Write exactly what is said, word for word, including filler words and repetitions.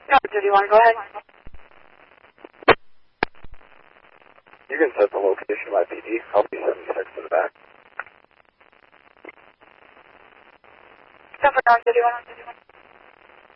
Doctor, do you want to go ahead? You can set the location by P D. I'll be seventy-six in the back. Step for Doctor, do you want to?